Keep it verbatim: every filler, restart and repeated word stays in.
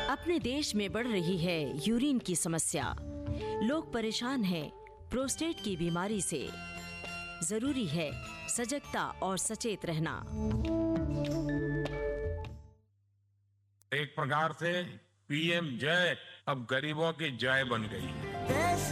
अपने देश में बढ़ रही है यूरिन की समस्या। लोग परेशान हैं प्रोस्टेट की बीमारी से। जरूरी है सजगता और सचेत रहना। एक प्रकार से पीएम जय अब गरीबों की जय बन गई है।